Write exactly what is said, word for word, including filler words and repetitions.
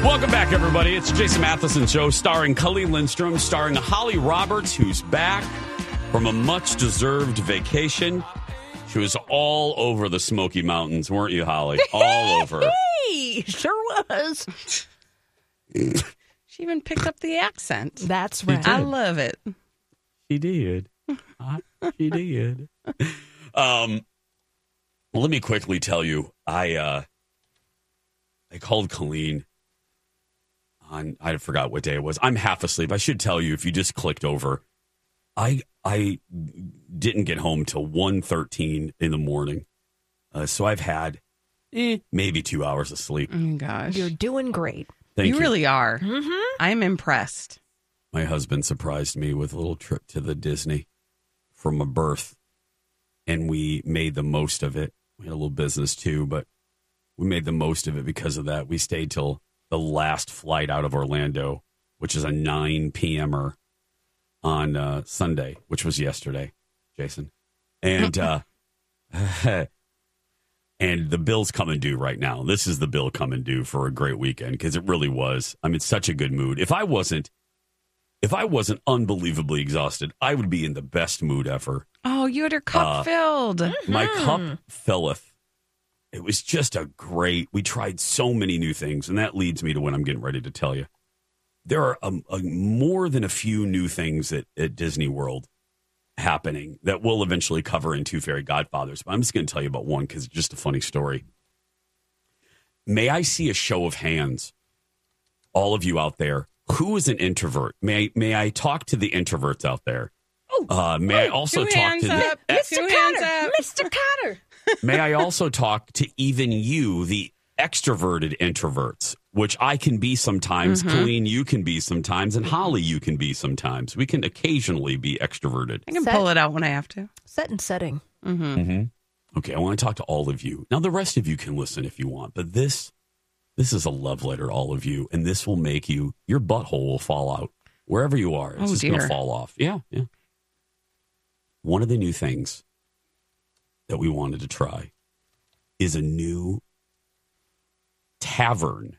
Welcome back, everybody. It's Jason Matheson Show, starring Cully Lindstrom, starring Holly Roberts, who's back from a much-deserved vacation. She was all over the Smoky Mountains, weren't you, Holly? All over. Hey, sure was. She even picked up the accent. That's right. I love it. She did. I, she did. Um, well, let me quickly tell you, I uh, I called Colleen on, I forgot what day it was. I'm half asleep. I should tell you, if you just clicked over, I I didn't get home till one thirteen in the morning. Uh, so I've had eh, maybe two hours of sleep. Oh, gosh. You're doing great. Thank you. You really are. Mm-hmm. I'm impressed. My husband surprised me with a little trip to the Disney for my birth, and we made the most of it. We had a little business too, but we made the most of it because of that. We stayed till the last flight out of Orlando, which is a nine p.m.er on uh, Sunday, which was yesterday, Jason. And uh, and the bill's coming due right now. This is the bill coming due for a great weekend, because it really was. I'm in such a good mood. If I wasn't, if I wasn't unbelievably exhausted, I would be in the best mood ever. Oh, you had your cup Uh, filled. My cup filleth. It was just a great, we tried so many new things, and that leads me to what I'm getting ready to tell you. There are a, a, more than a few new things at, at Disney World happening that we'll eventually cover in Two Fairy Godfathers, but I'm just going to tell you about one because it's just a funny story. May I see a show of hands, all of you out there, who is an introvert? May, may I talk to the introverts out there? Uh, may I also Two talk hands to the... up. Mister Two hands Cotter! up. Mister Cotter! May I also talk to even you, the extroverted introverts, which I can be sometimes, Mm-hmm. Colleen, you can be sometimes, and Holly, you can be sometimes. We can occasionally be extroverted. I can Set- pull it out when I have to. Set and setting. Mm-hmm. Mm-hmm. Okay, I want to talk to all of you. Now, the rest of you can listen if you want, but this, this is a love letter to all of you, and this will make you, your butthole will fall out. Wherever you are, it's Oh, just going to dear. fall off. Yeah, yeah. One of the new things that we wanted to try is a new tavern